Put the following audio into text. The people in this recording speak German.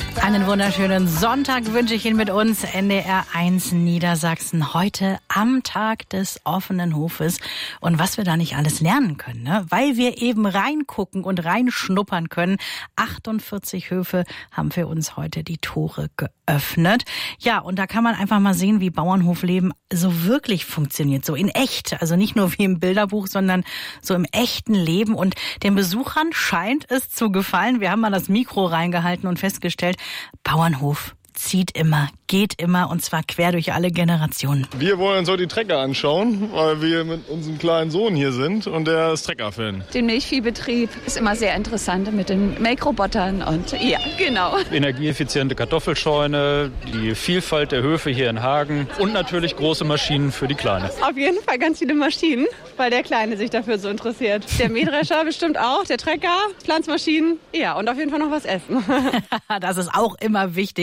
Einen wunderschönen Sonntag wünsche ich Ihnen mit uns, NDR 1 Niedersachsen, heute am Tag des offenen Hofes. Und was wir da nicht alles lernen können, ne? Weil wir eben reingucken und reinschnuppern können. 48 Höfe haben für uns heute die Tore geöffnet. Ja, und da kann man einfach mal sehen, wie Bauernhofleben so wirklich funktioniert, so in echt. Also nicht nur wie im Bilderbuch, sondern so im echten Leben. Und den Besuchern scheint es zu gefallen. Wir haben mal das Mikro reingehalten und festgestellt, Bauernhof zieht immer, geht immer, und zwar quer durch alle Generationen. Wir wollen uns heute die Trecker anschauen, weil wir mit unserem kleinen Sohn hier sind und der ist Trecker-Fan. Den Milchviehbetrieb ist immer sehr interessant mit den Melkrobotern und ja, genau. Energieeffiziente Kartoffelscheune, die Vielfalt der Höfe hier in Hagen und natürlich große Maschinen für die Kleine. Auf jeden Fall ganz viele Maschinen, weil der Kleine sich dafür so interessiert. Der Mähdrescher bestimmt auch, der Trecker, Pflanzmaschinen, ja, und auf jeden Fall noch was essen. Das ist auch immer wichtig.